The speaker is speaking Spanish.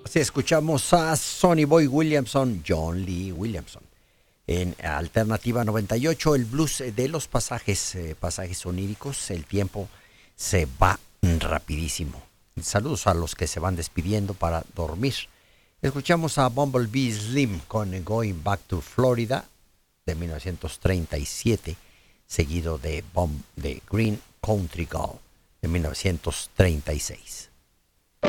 Sí, escuchamos a Sonny Boy Williamson, John Lee Williamson. En Alternativa 98, el blues de los pasajes, pasajes oníricos. El tiempo se va rapidísimo. Saludos a los que se van despidiendo para dormir. Escuchamos a Bumblebee Slim con Going Back to Florida de 1937, seguido de Green Country Girl de 1936.